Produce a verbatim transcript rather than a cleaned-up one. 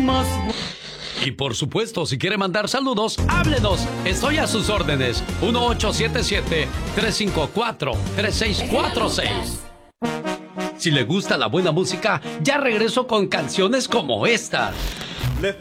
más. Y por supuesto, si quiere mandar saludos, háblenos. Estoy a sus órdenes. uno ocho siete siete, tres cinco cuatro, tres seis cuatro seis. Si le gusta la buena música, ya regreso con canciones como esta.